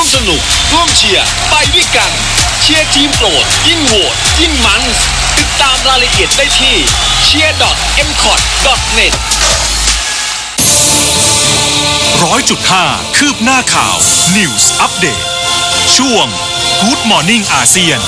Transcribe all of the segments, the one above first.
มสนุกร่วมเชียร์ไปด้วยกันเชียร์ทีมโปรดยิ่งโหวตยิ่งมันติดตามรายละเอียดได้ที่ cheer.mcot.net 100.5 คืบหน้าข่าว News Update ช่วง Good Morning อาเซียน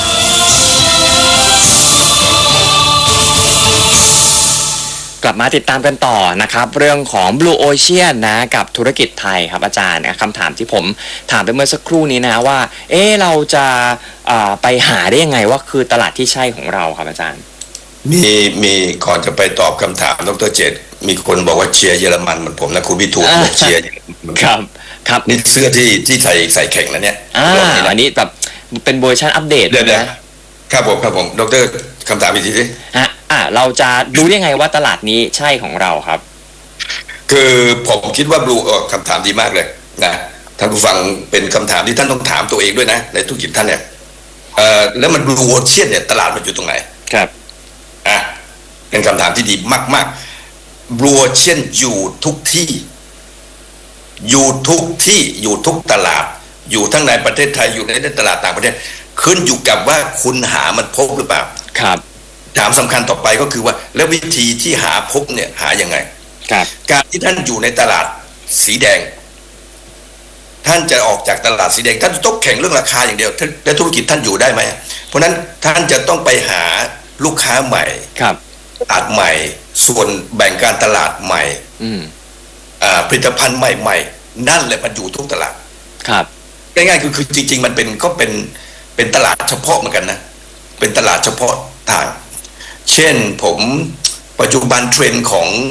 กลับมาติดตามกันต่อนะครับเรื่องของ Blue Ocean นะกับธุรกิจไทยครับอาจารย์คำถามที่ผมถามไปเมื่อสักครู่นี้นะว่าเราจะไปหาได้ยังไงว่าคือตลาดที่ใช่ของเราครับอาจารย์มีก่อนจะไปตอบคำถามดร.เจตมีคนบอกว่าเชียร์เยอรมันเหมือนผมนะคุณวิทูลเชียร์ครับนี่เสื้อที่ใส่แข่งแล้วเนี่ยอันนี้แบบเป็นเวอร์ชันอัปเดตนะครับผมดร.คำถามอีกทีสิเราจะดูได้ไงว่าตลาดนี้ใช่ของเราครับคือผมคิดว่าบลูคำถามดีมากเลยนะท่านผู้ฟังเป็นคำถามที่ท่านต้องถามตัวเองด้วยนะในธุรกิจท่านเนี่ยแล้วมันบลูโอเชียนเนี่ยตลาดมันอยู่ตรงไหนครับเป็นคำถามที่ดีมากๆบลูโอเชียนอยู่ทุกที่อยู่ทุกตลาดอยู่ทั้งในประเทศไทยอยู่ในตลาดต่างประเทศขึ้นอยู่กับว่าคุณหามันพบหรือเปล่าครับถามสำคัญต่อไปก็คือว่าแล้ววิธีที่หาพบเนี่ยหายังไงการที่ท่านอยู่ในตลาดสีแดงท่านจะออกจากตลาดสีแดงท่านต้องแข่งเรื่องราคาอย่างเดียวและธุรกิจท่านอยู่ได้ไหมเพราะนั้นท่านจะต้องไปหาลูกค้าใหม่ตลาดใหม่ส่วนแบ่งการตลาดใหม่ผลิตภัณฑ์ใหม่ๆนั่นแหละมันอยู่ทุกตลาดครับง่ายๆคือจริงๆมันเป็นตลาดเฉพาะเหมือนกันนะเป็นตลาดเฉพาะทางเช่นผมปัจจุบันเทรนด์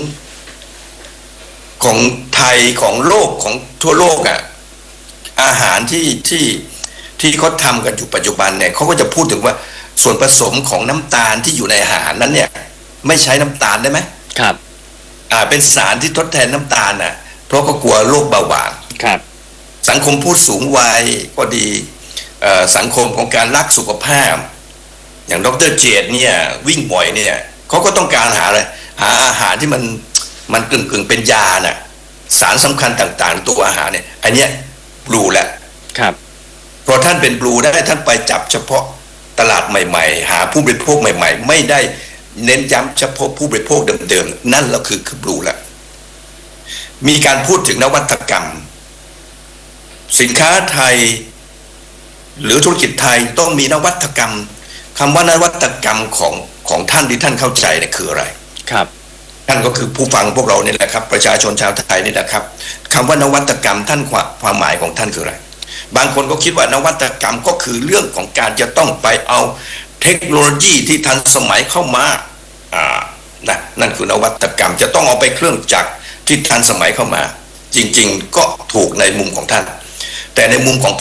ของไทยของโลกของทั่วโลกอาหารที่เขาทำกันอยู่ปัจจุบันเนี่ยเขาก็จะพูดถึงว่าส่วนผสมของน้ำตาลที่อยู่ในอาหารนั้นเนี่ยไม่ใช้น้ำตาลได้ไหมครับเป็นสารที่ทดแทนน้ำตาลเพราะก็กลัวโรคเบาหวานครับสังคมผู้สูงวัยก็ดีสังคมของการรักสุขภาพอย่างดร.เจตเนี่ยวิ่งบ่อยเนี่ยเขาก็ต้องการหาอะไรหาอาหารที่มันกึ่งเป็นยาน่ะสารสำคัญต่างๆตัวอาหารเนี่ยอันเนี้ยบลูแหละครับเพราะท่านเป็นบลูได้ท่านไปจับเฉพาะตลาดใหม่ๆหาผู้บริโภคใหม่ๆไม่ได้เน้นย้ำเฉพาะผู้บริโภคเดิมๆนั่นแล้วคือบลูแหละมีการพูดถึงนวัตกรรมสินค้าไทยหรือธุรกิจไทยต้องมีนวัตกรรมคำว่านวัตกรรมของท่านที่ท่านเข้าใจเนี่ยคืออะไรครับท่านก็คือผู้ฟังพวกเราเนี่ยแหละครับประชาชนชาวไทยนี่แหละครับคำว่านวัตกรรมท่านความหมายของท่านคืออะไรบางคนก็คิดว่านวัตกรรมก็คือเรื่องของการจะต้องไปเอาเทคโนโลยีที่ทันสมัยเข้ามานั่นคือนวัตกรรมจะต้องเอาไปเครื่องจักรที่ทันสมัยเข้ามาจริงๆก็ถูกในมุมของท่านแต่ในมุมของ